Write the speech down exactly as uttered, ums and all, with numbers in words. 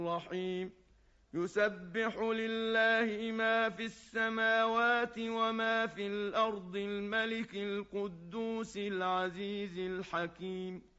الرحيم يسبح لله ما في السماوات وما في الأرض الملك القدوس العزيز الحكيم